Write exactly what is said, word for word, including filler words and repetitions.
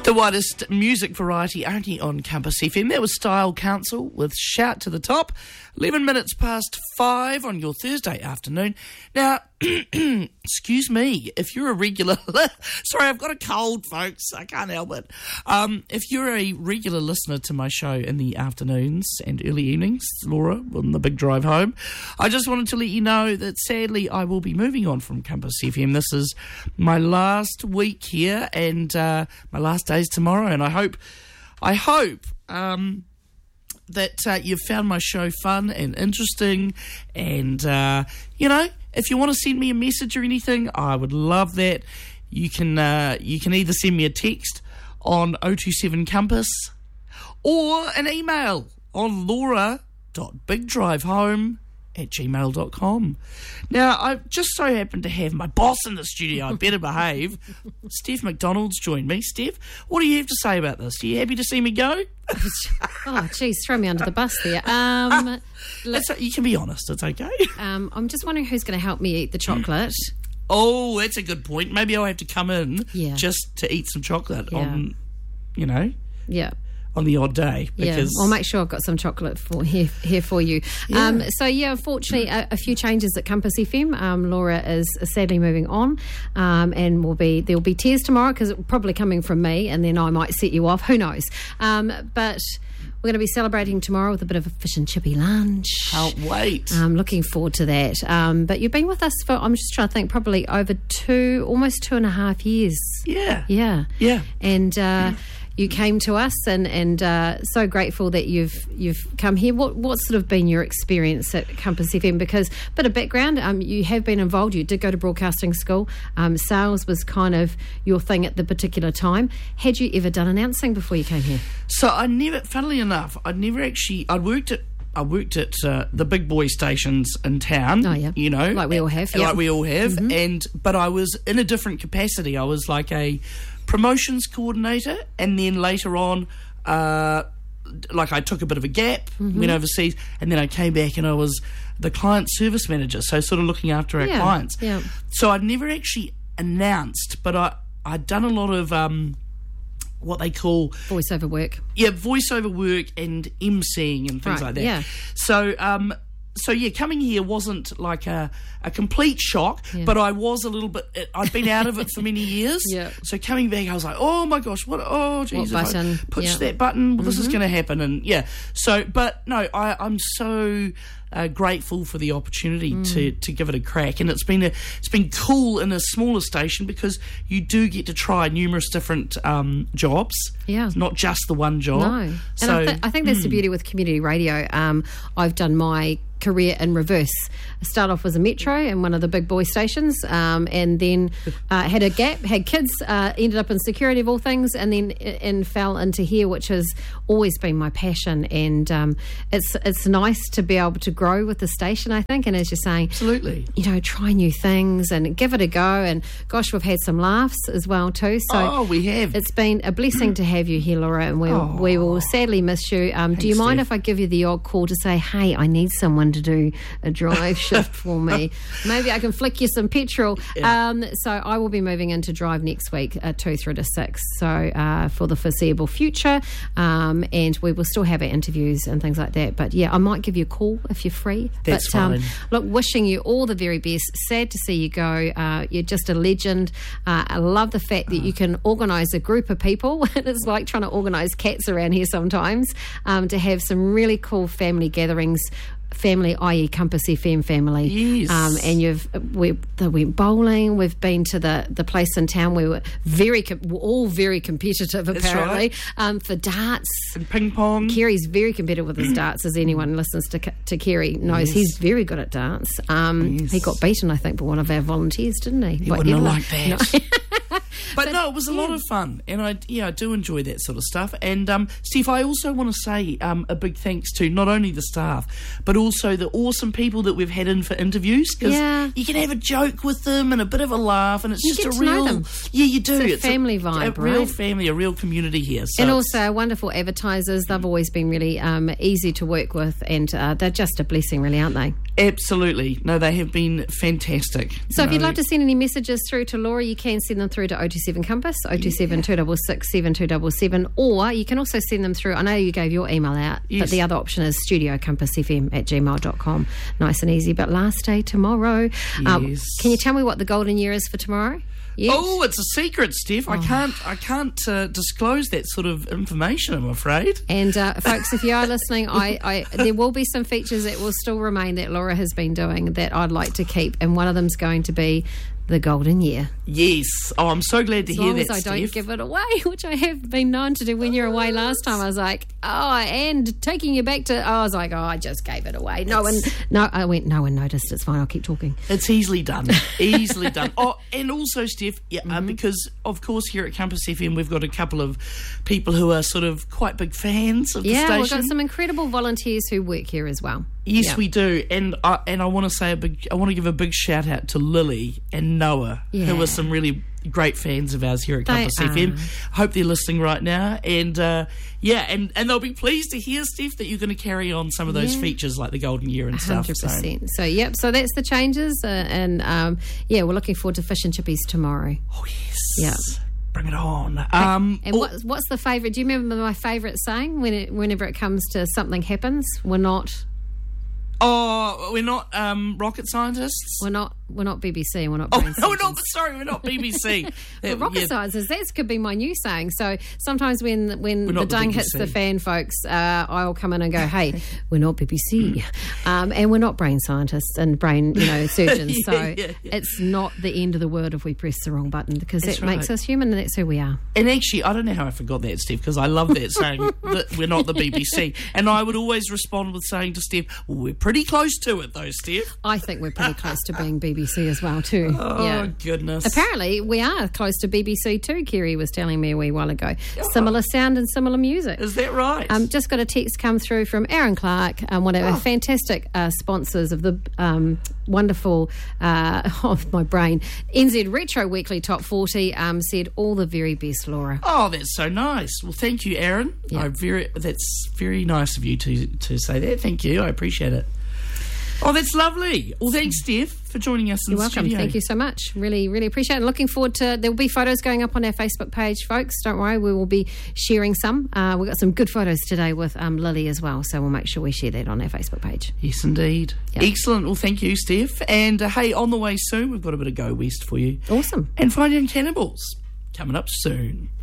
The widest music variety only on Campus F M. That was Style Council with Shout to the Top. eleven minutes past five on your Thursday afternoon. Now, excuse me, if you're a regular... Sorry, I've got a cold, folks. I can't help it. Um, if you're a regular listener to my show in the afternoons and early evenings, Laura, on the big drive home, I just wanted to let you know that sadly I will be moving on from Campus F M. This is my last week here and uh, my last day's tomorrow, and I hope... I hope... Um, that uh, you've found my show fun and interesting, and uh, you know, if you want to send me a message or anything, I would love that. You can uh, you can either send me a text on oh two seven Compass or an email on laura dot big drive home at gmail dot com. Now, I just so happen to have my boss in the studio. I better behave. Steph McDonald's joined me. Steph, what do you have to say about this? Are you happy to see me go? Oh, geez, throw me under the bus there. Um, that's a, you can be honest, it's okay. Um, I'm just wondering who's going to help me eat the chocolate. Oh, that's a good point. Maybe I'll have to come in yeah. just to eat some chocolate yeah. on, you know. Yeah. On the odd day, because yeah, I'll make sure I've got some chocolate for here, here for you. Yeah. Um, so yeah, unfortunately, a, a few changes at Compass F M. Um, Laura is sadly moving on, um, and will be there will be tears tomorrow because it's probably coming from me, and then I might set you off. Who knows? Um, but we're going to be celebrating tomorrow with a bit of a fish and chippy lunch. Can't wait. I'm looking forward to that. Um, but you've been with us for, I'm just trying to think, probably over two, almost two and a half years. Yeah. Yeah. Yeah. And. Uh, You came to us, and and uh, so grateful that you've you've come here. What what's sort of been your experience at Compass F M? Because a bit of background, um, you have been involved. You did go to broadcasting school. Um, sales was kind of your thing at the particular time. Had you ever done announcing before you came here? So I never, funnily enough, I'd never actually. I'd worked at. I worked at uh, the big boy stations in town. Oh yeah, you know, like we all have. Like yep. we all have, mm-hmm. and but I was in a different capacity. I was like a promotions coordinator, and then later on, uh, like I took a bit of a gap, mm-hmm. went overseas, and then I came back and I was the client service manager, so sort of looking after our yeah, clients. Yeah. So I'd never actually announced, but I, I'd done a lot of um, what they call... voiceover work. Yeah, voiceover work and emceeing and things right, like that. Yeah. So... Um, So, yeah, coming here wasn't like a, a complete shock, yeah. but I was a little bit... I'd been out of it for many years. Yeah. So coming back, I was like, oh, my gosh, what... Oh, geez, what if button? I push yeah. that button, well, this mm-hmm. is going to happen. And, yeah. So, but, no, I, I'm so... Uh, grateful for the opportunity mm. to, to give it a crack, and it's been a, it's been cool in a smaller station because you do get to try numerous different um, jobs. Yeah, not just the one job. No, so, and I, th- I think that's mm. the beauty with community radio. Um, I've done my career in reverse. I started off as a metro in one of the big boy stations, um, and then uh, had a gap, had kids, uh, ended up in security of all things, and then and fell into here, which has always been my passion. And um, it's it's nice to be able to grow with the station, I think. And as you're saying, absolutely, you know, try new things and give it a go. And gosh, we've had some laughs as well too. So oh, we have. It's been a blessing to have you here, Laura, and we oh. we will sadly miss you. Um, Thanks, do you mind Steph. if I give you the odd call to say, hey, I need someone to do a drive shift for me? Maybe I can flick you some petrol. Yeah. Um, so I will be moving into drive next week, uh, two through to six. So uh, for the foreseeable future, um, and we will still have our interviews and things like that. But yeah, I might give you a call if you're free. That's but, fine. Um, look, wishing you all the very best. Sad to see you go. Uh, you're just a legend. Uh, I love the fact that you can organise a group of people. It's like trying to organise cats around here sometimes, um, to have some really cool family gatherings. Family, that is. Compass F M family. Yes. Um, and you've we we went bowling. We've been to the, the place in town. We were very we're all very competitive. That's apparently, right. um, for darts and ping pong. Kerry's very competitive with his darts. As anyone listens to to Kerry knows, yes. he's very good at darts. Um, yes. He got beaten, I think, by one of our volunteers, didn't he? He wouldn't have liked that. No. But, but no, it was a yeah. lot of fun, and I yeah I do enjoy that sort of stuff. And um, Steve, I also want to say um, a big thanks to not only the staff, but also the awesome people that we've had in for interviews, because yeah. you can have a joke with them and a bit of a laugh, and it's you just get a to real know them. yeah you do. It's a it's family a, vibe, a real right? family, a real community here. So and also wonderful advertisers. They've always been really um, easy to work with, and uh, they're just a blessing, really, aren't they? Absolutely, no, they have been fantastic. So you if you'd know. like to send any messages through to Laura, you can send them through to oh two seven seven Compass, oh two seven, two six six, seven two seven seven, or you can also send them through. I know you gave your email out, Yes. but the other option is studio compass f m at gmail dot com. Nice and easy, but last day tomorrow. Um, Yes. can you tell me what the golden year is for tomorrow? Yes. Oh, it's a secret, Steph. I can't. I can't uh, disclose that sort of information, I'm afraid. And uh, folks, if you are listening, I, I there will be some features that will still remain that Laura has been doing that I'd like to keep, and one of them's going to be the golden year. Yes. Oh, I'm so glad to As hear long that, as I Steph. don't give it away, which I have been known to do when you're away last time. I was like, oh, and taking you back to, I was like, oh, I just gave it away. No one, no, I went, no one noticed. It's fine. I'll keep talking. It's easily done. Easily done. Oh, and also, Steph, yeah, Mm-hmm. uh, because of course here at Compass F M we've got a couple of people who are sort of quite big fans of the Yeah, station. we've got some incredible volunteers who work here as well. Yes, Yeah. we do, and I and I want to say a big. I want to give a big shout out to Lily and Noah, Yeah. who are some really great fans of ours here at They Compass F M. are. Hope they're listening right now, and uh, yeah, and, and they'll be pleased to hear, Steph, that you're going to carry on some of those Yeah. features like the Golden Year and stuff. Hundred So. percent. So yep. So that's the changes, uh, and um, yeah, we're looking forward to fish and chippies tomorrow. Oh yes, Yeah. bring it on. Um, And oh, what's what's the favourite? Do you remember my favourite saying when it, whenever it comes to something happens? We're not. oh, we're not um, rocket scientists. We're not. We're not B B C. And we're not. Oh, brain no, we're not. surgeons. Sorry, we're not B B C. But Uh, rocket yeah, scientists, that could be my new saying. So sometimes when when We're the not the dung B B hits C. the fan, folks, uh, I'll come in and go, "Hey, we're not B B C, um, and we're not brain scientists and brain, you know, surgeons. Yeah, so yeah, yeah. it's not the end of the world if we press the wrong button, because That's that makes right. us human, and that's who we are. And actually, I don't know how I forgot that, Steph, because I love that saying that we're not the B B C. And I would always respond with saying to Steph, well, we're pretty close to it, though, Steph. I think we're pretty close to being B B C as well, too. Oh, yeah. goodness. Apparently, we are close to B B C too, Kerry was telling me a wee while ago. Similar sound and similar music. Is that right? Um, just got a text come through from Aaron Clark, um, one of our fantastic uh, sponsors of the um, wonderful, uh, of my brain, N Z Retro Weekly Top forty, um, said all the very best, Laura. Oh, that's so nice. Well, thank you, Aaron. Yeah. I very That's very nice of you to, to say that. Thank you. I appreciate it. Oh, that's lovely. Well, thanks, Steph, for joining us in You're the welcome. studio. Thank you so much. Really, really appreciate it. And looking forward to, there will be photos going up on our Facebook page, folks. Don't worry, we will be sharing some. Uh, we've got some good photos today with um, Lily as well, so we'll make sure we share that on our Facebook page. Yes, indeed. Yep. Excellent. Well, thank you, Steph. And, uh, hey, on the way soon, we've got a bit of Go West for you. Awesome. And Fine Young Cannibals coming up soon.